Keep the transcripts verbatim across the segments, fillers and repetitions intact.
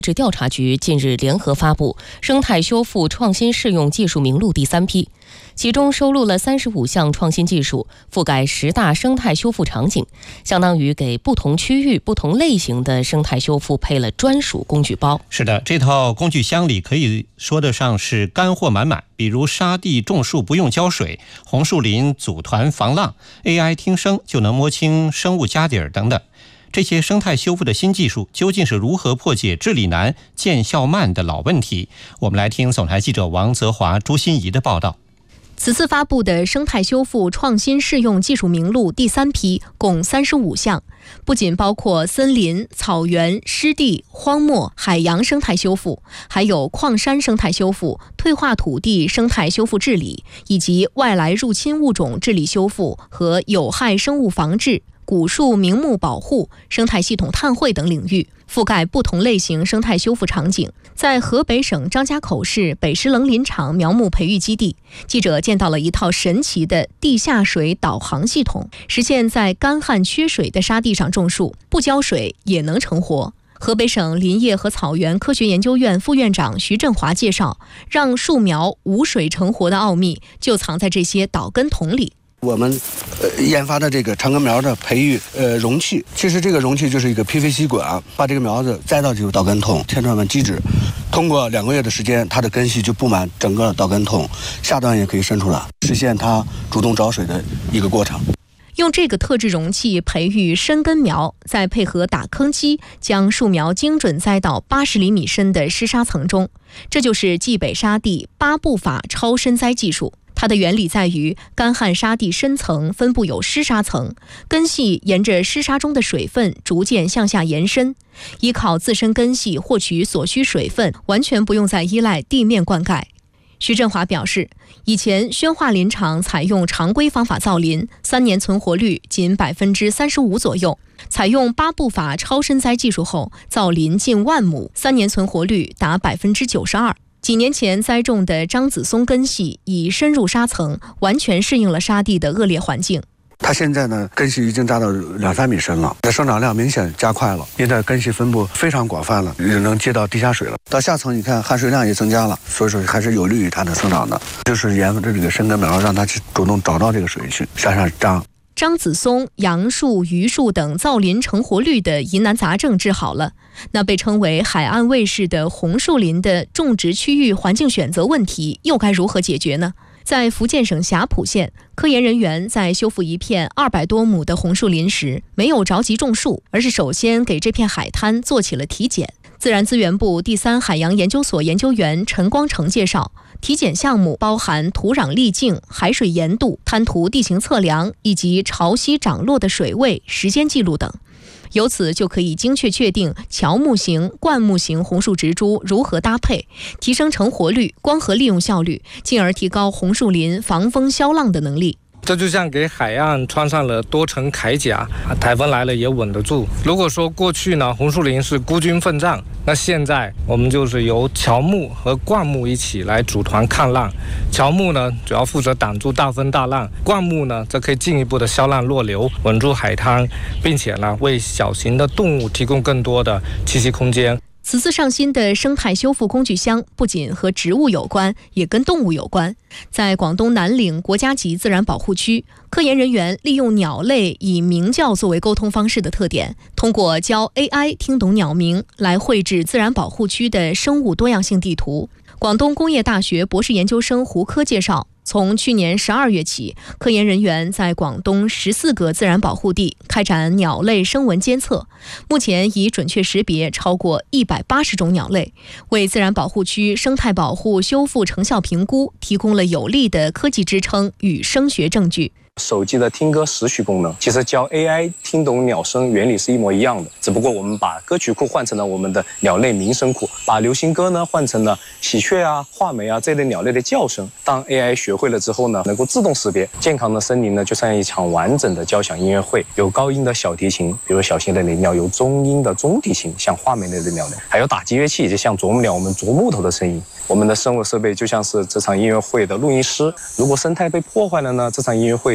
质调查局近日联合发布生态修复创新试用技术名录第三批，其中收录了三十五项创新技术，覆盖十大生态修复场景，相当于给不同区域、不同类型的生态修复配了专属工具包。 是的，这套工具箱里可以说得上是干货满满，比如沙地种树不用浇水，红树林组团防浪， A I 听声就能摸清生物家底儿等等。这些生态修复的新技术究竟是如何破解治理难、见效慢的老问题？我们来听总台记者王泽华、朱欣怡的报道。 此次发布的生态修复创新试用技术名录第三批共三十五项，不仅包括森林、草原、湿地、荒漠、海洋生态修复，还有矿山生态修复、退化土地生态修复治理，以及外来入侵物种治理修复和有害生物防治、古树名木保护、生态系统碳汇等领域，覆盖不同类型生态修复场景。在河北省张家口市北石棱林场苗木培育基地，记者见到了一套神奇的地下水导航系统，实现在干旱缺水的沙地上种树，不浇水也能成活。河北省林业和草原科学研究院副院长徐振华介绍，让树苗无水成活的奥秘就藏在这些导根筒里。 我们呃研发的这个长根苗的培育呃容器，其实这个容器就是一个 P V C 管，把这个苗子栽到这个导根筒，填充满基质，通过两个月的时间，它的根系就布满整个导根筒，下端也可以伸出来，实现它主动找水的一个过程。 用这个特制容器培育深根苗，再配合打坑机，将树苗精准栽到八十厘米深的湿沙层中，这就是冀北沙地八步法超深栽技术。它的原理在于，干旱沙地深层分布有湿沙层，根系沿着湿沙中的水分逐渐向下延伸，依靠自身根系获取所需水分，完全不用再依赖地面灌溉。徐振华表示，以前宣化林场采用常规方法造林，三年存活率仅百分之三十五左右，采用八步法超深栽技术后，造林近万亩，三年存活率达百分之九十二。几年前栽种的张子松根系已深入沙层，完全适应了沙地的恶劣环境。 它现在呢，根系已经扎到两三米深了，它生长量明显加快了，因为根系分布非常广泛了，也能接到地下水了。到下层你看含水量也增加了，所以说还是有利于它的生长的。就是研发的这个深根苗，让它去主动找到这个水去向上张。 张子松、杨树、榆树等造林成活率的疑难杂症治好了，那被称为海岸卫士的红树林的种植区域环境选择问题又该如何解决呢？在福建省霞浦县，科研人员在修复一片二百多亩的红树林时，没有着急种树，而是首先给这片海滩做起了体检。自然资源部第三海洋研究所研究员陈光成介绍，体检项目包含土壤粒径、海水盐度、滩涂地形测量以及潮汐涨落的水位、时间记录等。由此就可以精确确定乔木型、灌木型红树植株如何搭配，提升成活率、光合利用效率，进而提高红树林防风消浪的能力。 这就像给海岸穿上了多层铠甲，台风来了也稳得住。如果说过去呢，红树林是孤军奋战，那现在我们就是由乔木和灌木一起来组团抗浪。乔木呢，主要负责挡住大风大浪；灌木呢，则可以进一步的消浪弱流，稳住海滩，并且呢，为小型的动物提供更多的栖息空间。 此次上新的生态修复工具箱不仅和植物有关，也跟动物有关。在广东南岭国家级自然保护区，科研人员利用鸟类以鸣叫作为沟通方式的特点，通过教 A I 听懂鸟鸣来绘制自然保护区的生物多样性地图。广东工业大学博士研究生胡科介绍，从去年十二月起，科研人员在广东十四个自然保护地开展鸟类声纹监测，目前已准确识别超过一百八十种鸟类，为自然保护区生态保护修复成效评估提供了有力的科技支撑与声学证据。 手机的听歌识曲功能，其实教 A I 听懂鸟声原理是一模一样的，只不过我们把歌曲库换成了我们的鸟类鸣声库，把流行歌呢换成了喜鹊啊、画眉啊这类鸟类的叫声。当 A I 学会了之后呢，能够自动识别。健康的森林呢，就像一场完整的交响音乐会，有高音的小提琴，比如小型的鸟；有中音的中提琴，像画眉类的鸟类；还有打击乐器，就像啄木鸟我们啄木头的声音。我们的生物设备就像是这场音乐会的录音师，如果生态被破坏了呢，这场音乐会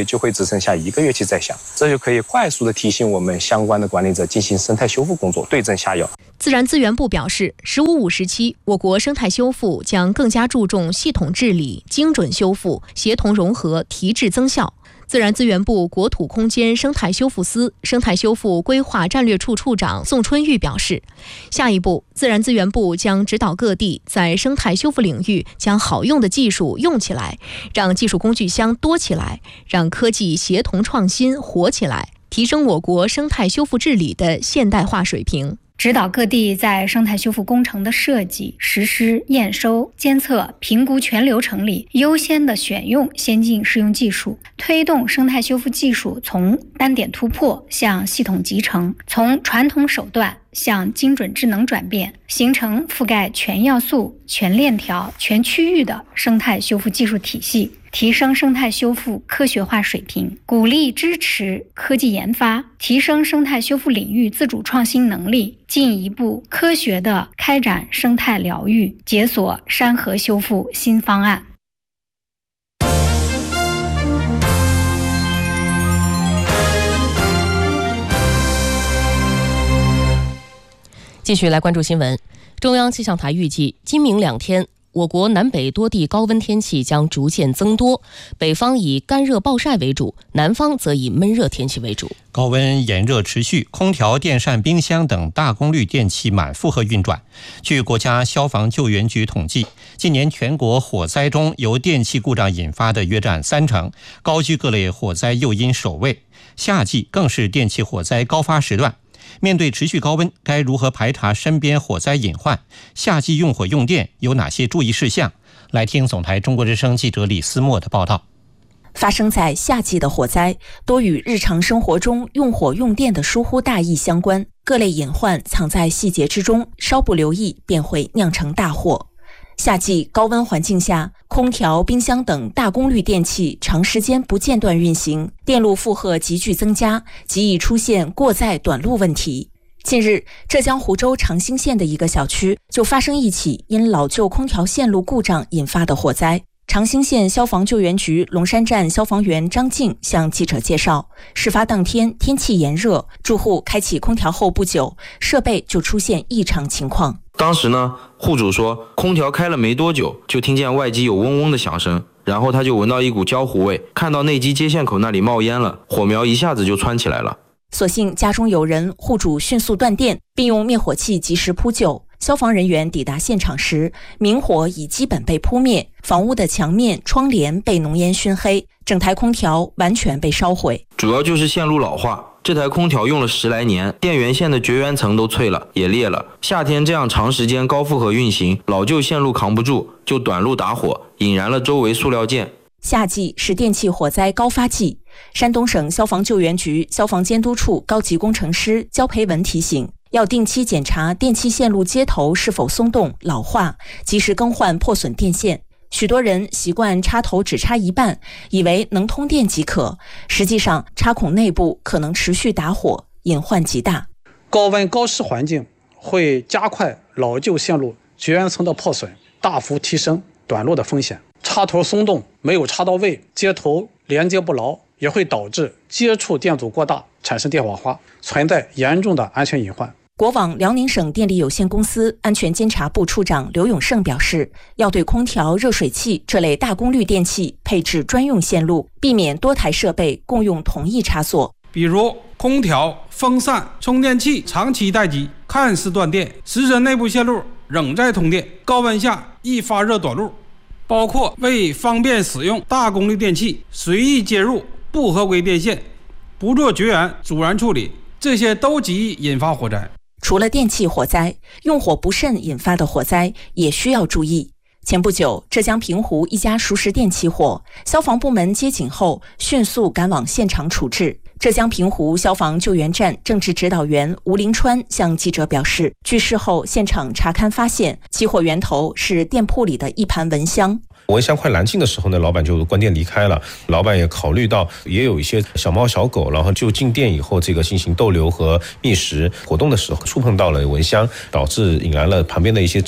就会只剩下一个月期再响，这就可以快速的提醒我们相关的管理者进行生态修复工作，对症下药。 自然资源部表示，十五五时期，我国生态修复将更加注重系统治理、精准修复、协同融合、提质增效。自然资源部国土空间生态修复司生态修复规划战略处处长宋春玉表示，下一步，自然资源部将指导各地在生态修复领域将好用的技术用起来，让技术工具箱多起来，让科技协同创新活起来，提升我国生态修复治理的现代化水平。 指导各地在生态修复工程的设计、实施、验收、监测、评估全流程里优先的选用先进适用技术，推动生态修复技术从单点突破向系统集成，从传统手段向精准智能转变，形成覆盖全要素、全链条、全区域的生态修复技术体系，提升生态修复科学化水平，鼓励支持科技研发，提升生态修复领域自主创新能力，进一步科学地开展生态疗愈，解锁山河修复新方案。 继续来关注新闻。中央气象台预计，今明两天，我国南北多地高温天气将逐渐增多，北方以干热暴晒为主，南方则以闷热天气为主。 高温炎热持续，空调、电扇、冰箱等大功率电器满负荷运转。据国家消防救援局统计，今年全国火灾中由电器故障引发的约占三成，高居各类火灾诱因首位。夏季更是电器火灾高发时段。面对持续高温，该如何排查身边火灾隐患？夏季用火用电有哪些注意事项？来听总台中国之声记者李思墨的报道。 发生在夏季的火灾，多与日常生活中用火用电的疏忽大意相关，各类隐患藏在细节之中，稍不留意便会酿成大祸。夏季高温环境下，空调、冰箱等大功率电器长时间不间断运行，电路负荷急剧增加，极易出现过载短路问题。近日，浙江湖州长兴县的一个小区就发生一起因老旧空调线路故障引发的火灾。长兴县消防救援局龙山站消防员张静向记者介绍，事发当天天气炎热，住户开启空调后不久，设备就出现异常情况。 当时呢，户主说空调开了没多久，就听见外机有嗡嗡的响声，然后他就闻到一股焦糊味，看到内机接线口那里冒烟了，火苗一下子就窜起来了。 所幸家中有人，户主迅速断电，并用灭火器及时扑救。消防人员抵达现场时，明火已基本被扑灭，房屋的墙面、窗帘被浓烟熏黑，整台空调完全被烧毁。 主要就是线路老化，这台空调用了十来年，电源线的绝缘层都脆了，也裂了。夏天这样长时间高负荷运行，老旧线路扛不住，就短路打火，引燃了周围塑料件。 夏季是电器火灾高发季，山东省消防救援局消防监督处高级工程师焦培文提醒，要定期检查电气线路接头是否松动、老化，及时更换破损电线。许多人习惯插头只插一半，以为能通电即可，实际上插孔内部可能持续打火，隐患极大。 高温高湿环境会加快老旧线路绝缘层的破损，大幅提升短路的风险。插头松动没有插到位，接头连接不牢，也会导致接触电阻过大，产生电火花，存在严重的安全隐患。 国网辽宁省电力有限公司安全监察部处长刘永胜表示，要对空调、热水器这类大功率电器配置专用线路，避免多台设备共用同一插座。 比如空调、风扇、充电器长期待机，看似断电，实则内部线路仍在通电，高温下易发热短路。包括为方便使用大功率电器随意接入不合规电线，不做绝缘阻燃处理，这些都极易引发火灾。 除了电器火灾，用火不慎引发的火灾也需要注意。前不久，浙江平湖一家熟食店起火，消防部门接警后迅速赶往现场处置。浙江平湖消防救援站政治指导员吴林川向记者表示，据事后现场查勘发现，起火源头是店铺里的一盘蚊香。 蚊香快燃尽的时候呢，老板就关店离开了。老板也考虑到也有一些小猫小狗，然后就进店以后这个进行逗留和觅食活动的时候，触碰到了蚊香，导致引燃了旁边的一些纸板。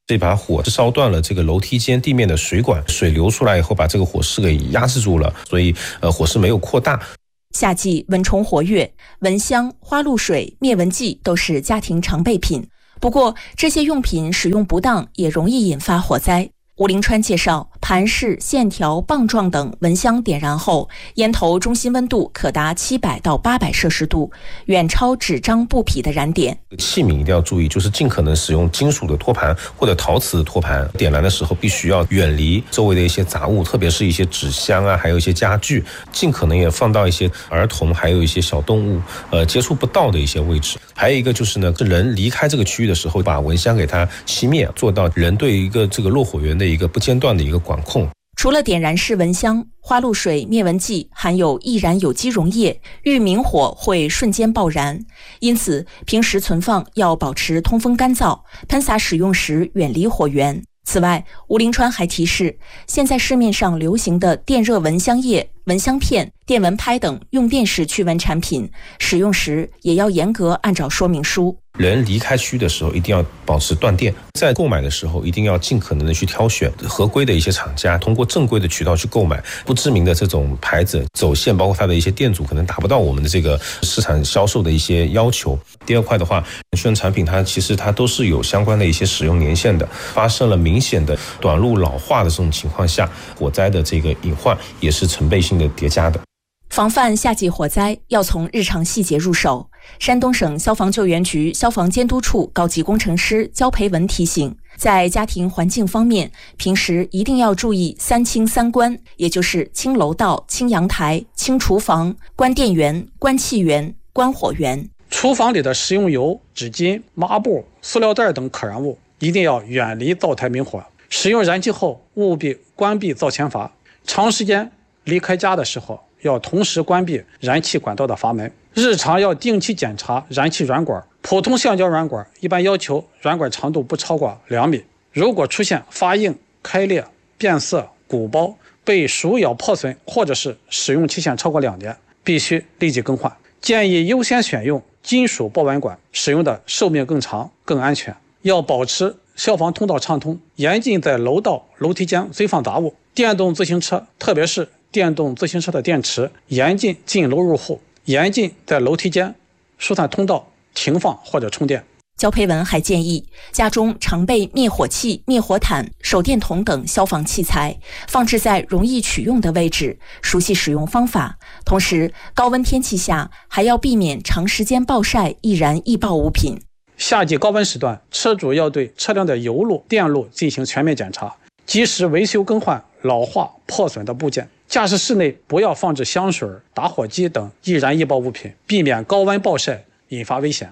这把火烧断了这个楼梯间地面的水管，水流出来以后把这个火势给压制住了，所以呃火势没有扩大。 夏季蚊虫活跃，蚊香、花露水、灭蚊剂都是家庭常备品。不过，这些用品使用不当也容易引发火灾。吴林川介绍，盘式、线条、棒状等蚊香点燃后，烟头中心温度可达七百到八百摄氏度，远超纸张布匹的燃点。 器皿一定要注意，就是尽可能使用金属的托盘或者陶瓷的托盘。点燃的时候必须要远离周围的一些杂物，特别是一些纸箱啊，还有一些家具，尽可能也放到一些儿童还有一些小动物呃接触不到的一些位置。还有一个就是呢，人离开这个区域的时候，把蚊香给它熄灭，做到人对一个这个落火源的一个不间断的一个管控。 除了点燃式蚊香，花露水、灭蚊剂含有易燃有机溶液，遇明火会瞬间爆燃，因此平时存放要保持通风干燥，喷洒使用时远离火源。此外，吴林川还提示，现在市面上流行的电热蚊香液、蚊香片、电蚊拍等用电式驱蚊产品，使用时也要严格按照说明书。 人离开区的时候一定要保持断电，在购买的时候一定要尽可能的去挑选合规的一些厂家，通过正规的渠道去购买，不知名的这种牌子走线，包括它的一些店主可能达不到我们的这个市场销售的一些要求。第二块的话，驱蚊产品它其实它都是有相关的一些使用年限的，发生了明显的短路老化的这种情况下，火灾的这个隐患也是成倍性的叠加的。 防范夏季火灾要从日常细节入手。山东省消防救援局消防监督处高级工程师焦培文提醒，在家庭环境方面，平时一定要注意三清三关，也就是清楼道、清阳台、清厨房、关电源、关气源、关火源。 厨房里的食用油、纸巾、抹布、塑料袋等可燃物一定要远离灶台明火。使用燃气后，务必关闭灶前阀。长时间离开家的时候，要同时关闭燃气管道的阀门。日常要定期检查燃气软管，普通橡胶软管一般要求软管长度不超过两米。如果出现发硬、开裂、变色、鼓包、被鼠咬破损，或者是使用期限超过两年，必须立即更换。建议优先选用金属报完管，使用的寿命更长、更安全。要保持消防通道畅通，严禁在楼道、楼梯间堆放杂物。电动自行车，特别是电动自行车的电池，严禁进楼入户，严禁在楼梯间、疏散通道停放或者充电。 焦培文还建议，家中常备灭火器、灭火毯、手电筒等消防器材，放置在容易取用的位置，熟悉使用方法。同时，高温天气下还要避免长时间暴晒易燃易爆物品。 夏季高温时段，车主要对车辆的油路、电路进行全面检查，及时维修更换老化、破损的部件。驾驶室内不要放置香水、打火机等易燃易爆物品，避免高温暴晒引发危险。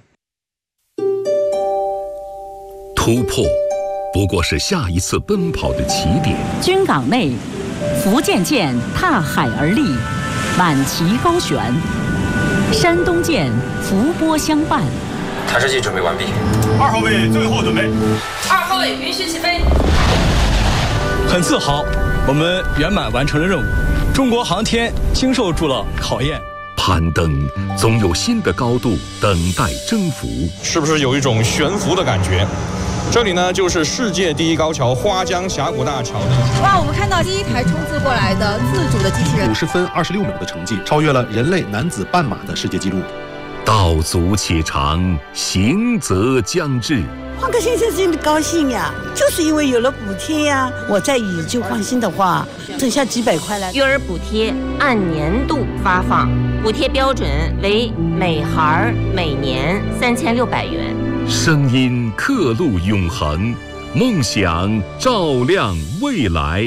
突破不过是下一次奔跑的起点。 军港内，福建舰踏海而立，满旗高悬；山东舰伏波相伴。 探视器准备完毕。 二号位最后准备。 二号位允许起飞。 很自豪，我们圆满完成了任务。中国航天经受住了考验。 攀登总有新的高度等待征服， 是不是有一种悬浮的感觉？这里呢，就是世界第一高桥花江峡谷大桥。 哇，我们看到第一台冲刺过来的自主的机器人， 五十分二十六秒的成绩，超越了人类男子半马的世界纪录。 道阻且长，行则将至。 换个先生真的高兴呀，就是因为有了补贴呀。我在以旧换新的话，挣下几百块来。 育儿补贴按年度发放，补贴标准为每孩每年三千六百元。 声音刻录永恒，梦想照亮未来。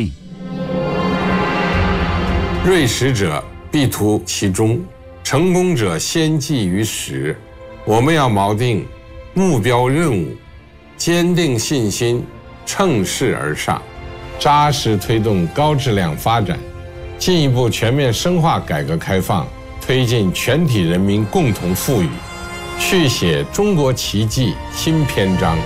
锐实者必图其中，成功者先记于始。我们要锚定目标任务，坚定信心，乘势而上，扎实推动高质量发展，进一步全面深化改革开放，推进全体人民共同富裕，续写中国奇迹新篇章。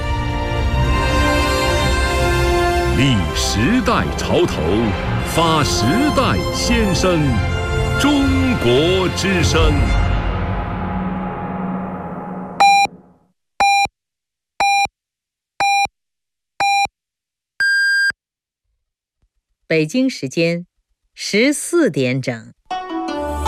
立时代潮头，发时代先声，中国之声。 北京时间十四点整。